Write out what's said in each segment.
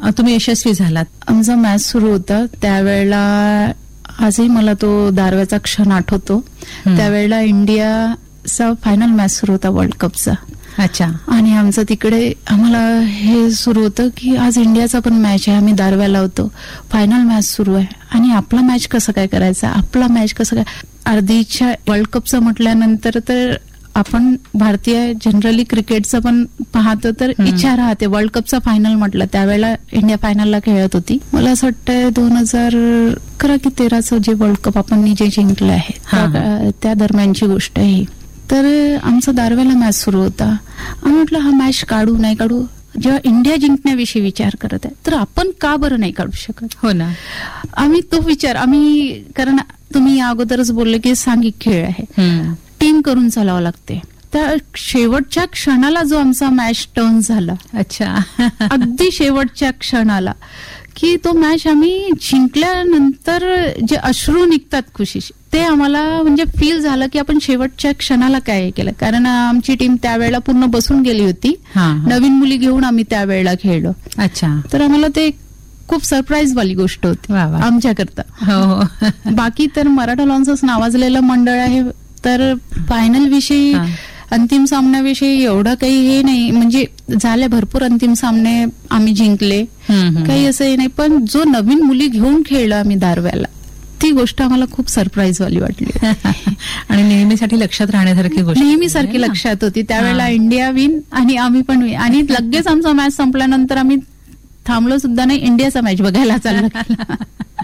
तुम्ही यशस्वी झालात. आमचा मॅच सुरू होता त्यावेळेला आजही मला तो दारव्याचा क्षण आठवतो. त्यावेळेला इंडियाचा फायनल मॅच सुरू होता वर्ल्ड कपचा. अच्छा. आणि आमचं तिकडे आम्हाला हे सुरू होतं की आज इंडियाचा पण मॅच आहे. आम्ही दारव्याला होतो, फायनल मॅच सुरू आहे आणि आपला मॅच कसं काय करायचा, आपला मॅच कसं काय. अर्धीच्या वर्ल्ड कपचं म्हटल्यानंतर तर आपण भारतीय जनरली क्रिकेटचं पण पाहतो तर इच्छा राहते. वर्ल्ड कपचा फायनल म्हटलं त्यावेळेला इंडिया फायनलला खेळत होती. मला असं वाटतंय 2011 की 13चं जे वर्ल्ड कप आपण जे जिंकलं आहे त्या दरम्यानची गोष्ट आहे. तर आमचा दारव्याला मॅच सुरू होता. आम्ही म्हटलं हा मॅच काढू नाही काढू. जेव्हा इंडिया जिंकण्याविषयी विचार करत आहे तर आपण का बरं नाही काढू शकत. हो ना. आम्ही तो विचार कारण तुम्ही या अगोदरच बोलले की सांघिक खेळ आहे, टीम करून चालावं लागते. त्या शेवटच्या क्षणाला जो आमचा मॅच टर्न झाला, अच्छा, अगदी शेवटच्या क्षणाला की तो मॅच आम्ही जिंकल्यानंतर जे अश्रू निघतात खुशीचे ते आम्हाला म्हणजे फील झालं की आपण शेवटच्या क्षणाला काय केलं. कारण आमची टीम त्यावेळेला पूर्ण बसून गेली होती. नवीन मुली घेऊन आम्ही त्यावेळेला खेळलो. अच्छा. तर आम्हाला ते खूप सरप्राईज वाली गोष्ट होती आमच्याकरता. बाकी तर मराठा लॉन्सर्स नावाजलेलं मंडळ आहे. तर फायनल विषयी अंतिम सामन्याविषयी एवढं काही हे नाही. म्हणजे झाले भरपूर अंतिम सामने आम्ही जिंकले, काही असं हे नाही. पण जो नवीन मुली घेऊन खेळलो आम्ही दारव्याला ती गोष्ट आम्हाला खूप सरप्राईज वाली वाटली. आणि नेहमीसाठी लक्षात राहण्यासारखी गोष्ट, नेहमीसारखी लक्षात होती. त्यावेळेला इंडिया विन आणि आम्ही पण विन. आणि लगेच आमचा मॅच संपल्यानंतर आम्ही थांबलो सुद्धा नाही, इंडियाचा मॅच बघायला चालला.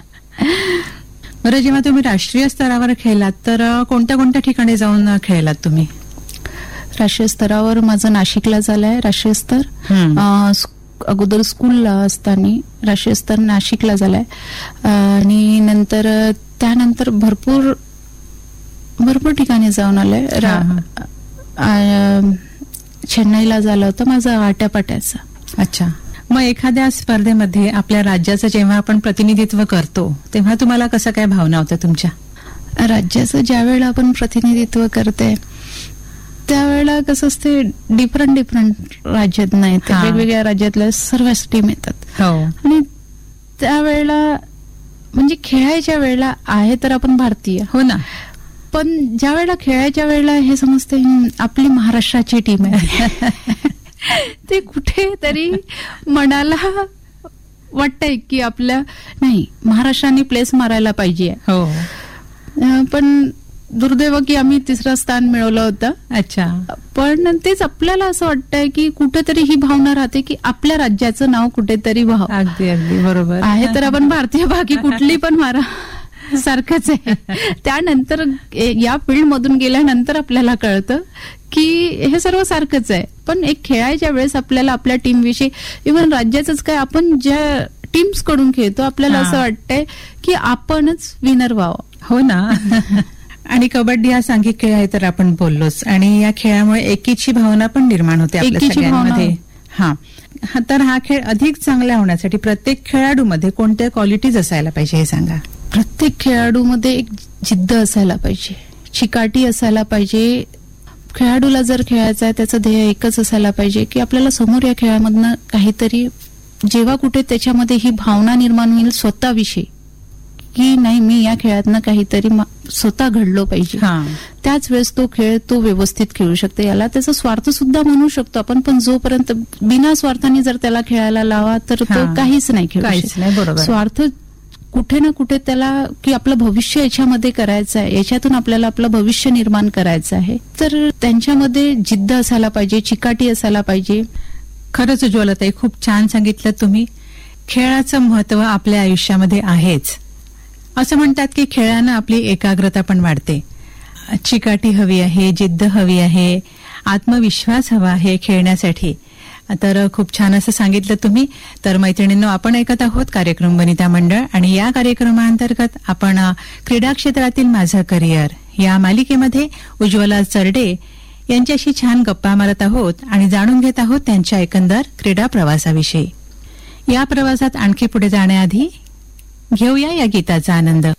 बरं, जेव्हा तुम्ही राष्ट्रीय स्तरावर खेळलात तर कोणत्या कोणत्या ठिकाणी जाऊन खेळलात तुम्ही? राष्ट्रीय स्तरावर माझं नाशिकला झालंय राष्ट्रीय स्तर. अगोदर स्कूलला असताना राष्ट्रीय स्तर नाशिकला झालाय. आणि त्यानंतर भरपूर ठिकाणी जाऊन आलंय. चेन्नईला झालं होतं माझं आट्यापाट्याचं. अच्छा. मग एखाद्या स्पर्धेमध्ये आपल्या राज्याचं जेव्हा आपण प्रतिनिधित्व करतो तेव्हा तुम्हाला कसं काय भावना होत्या तुमच्या? राज्याचं ज्या वेळेला आपण प्रतिनिधित्व करते त्यावेळेला कसं असते, डिफरंट राज्यात नाही, वेगवेगळ्या राज्यातल्या सर्वच टीम येतात. आणि त्यावेळेला म्हणजे खेळायच्या वेळेला आहे तर आपण भारतीय, हो ना, पण ज्या वेळेला खेळायच्या वेळेला हे समजते आपली महाराष्ट्राची टीम आहे. ते कुठेतरी मनाला वाटतंय की आपल्या नाही महाराष्ट्राने प्लेस मारायला पाहिजे. पण दुर्दैव की आम्ही 3रं स्थान मिळवलं होतं. अच्छा. पण तेच आपल्याला असं वाटतंय की कुठेतरी ही भावना राहते की आपल्या राज्याचं नाव कुठेतरी व्हावं. अगदी अगदी बरोबर आहे. तर आपण भारतीय, बाकी कुठली पण मारा सारखंच आहे. त्यानंतर या फील्ड मधून गेल्यानंतर आपल्याला कळतं की हे सर्व सारखंच आहे. पण एक खेळायच्या वेळेस आपल्याला आपल्या टीम विषयी, इव्हन राज्याचंच काय, आपण ज्या टीम्स कडून खेळतो आपल्याला असं वाटतंय की आपणच विनर व्हावं. हो ना. आणि कबड्डी हा सांघिक खेळ आहे तर आपण बोललोच. आणि या खेळामुळे एकीची भावना पण निर्माण होते आपल्या सगळ्यांमध्ये. तर हा खेळ अधिक चांगला होण्यासाठी प्रत्येक खेळाडूमध्ये कोणत्या क्वालिटीज असायला पाहिजे हे सांगा. प्रत्येक खेळाडूमध्ये एक जिद्द असायला पाहिजे, चिकाटी असायला पाहिजे. खेळाडूला जर खेळायचं आहे त्याचं ध्येय एकच असायला पाहिजे की आपल्याला समोर या खेळामधनं काहीतरी, जेव्हा कुठे त्याच्यामध्ये ही भावना निर्माण होईल स्वतःविषयी की नाही मी या खेळातनं काहीतरी स्वतः घडलो पाहिजे, त्याच वेळेस तो खेळ तो व्यवस्थित खेळू शकतो. याला त्याचा स्वार्थ सुद्धा म्हणू शकतो आपण, पण जोपर्यंत बिना स्वार्थाने जर त्याला खेळायला लावा तर तो काहीच नाही खेळू. स्वार्थ कुठे ना कुठे त्याला की आपलं भविष्य याच्यामध्ये करायचं आहे, याच्यातून आपल्याला आपलं भविष्य निर्माण करायचं आहे, तर त्यांच्यामध्ये जिद्द असायला पाहिजे, चिकाटी असायला पाहिजे. खरंच उज्ज्वलताई, खूप छान सांगितलं तुम्ही. खेळाचं महत्व आपल्या आयुष्यामध्ये आहेच. असं म्हणतात की खेळानं आपली एकाग्रता पण वाढते, चिकाटी हवी आहे, जिद्द हवी आहे, आत्मविश्वास हवा आहे खेळण्यासाठी. तर खूप छान असं सांगितलं तुम्ही. तर मैत्रिणींनो, आपण ऐकत आहोत कार्यक्रम वनिता मंडळ आणि या कार्यक्रमाअंतर्गत आपण क्रीडा क्षेत्रातील माझं करिअर या मालिकेमध्ये उज्ज्वला चरडे यांच्याशी छान गप्पा मारत आहोत आणि जाणून घेत आहोत त्यांच्या एकंदर क्रीडा प्रवासाविषयी. या प्रवासात आणखी पुढे जाण्याआधी घेऊया या गीताचा आनंद.